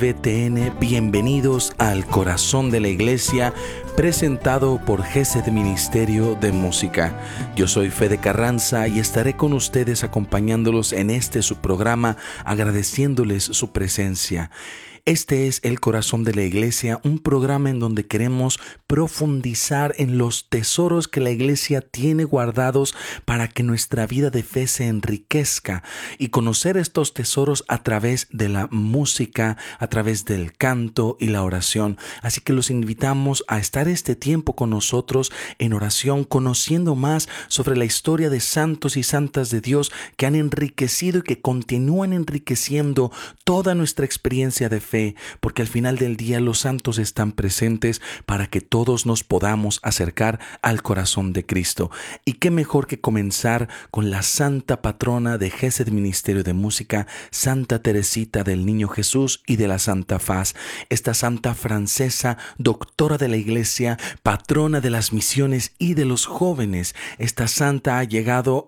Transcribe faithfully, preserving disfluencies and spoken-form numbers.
V T N, bienvenidos al Corazón de la Iglesia, presentado por Gesed Ministerio de Música. Yo soy Fede Carranza y estaré con ustedes acompañándolos en este su programa, agradeciéndoles su presencia. Este es El Corazón de la Iglesia, un programa en donde queremos profundizar en los tesoros que la Iglesia tiene guardados para que nuestra vida de fe se enriquezca y conocer estos tesoros a través de la música, a través del canto y la oración. Así que los invitamos a estar este tiempo con nosotros en oración, conociendo más sobre la historia de santos y santas de Dios que han enriquecido y que continúan enriqueciendo toda nuestra experiencia de fe. Fe, porque al final del día los santos están presentes para que todos nos podamos acercar al corazón de Cristo. Y qué mejor que comenzar con la santa patrona de Gesed Ministerio de Música, Santa Teresita del Niño Jesús y de la Santa Faz. Esta santa francesa, doctora de la Iglesia, patrona de las misiones y de los jóvenes. Esta santa ha llegado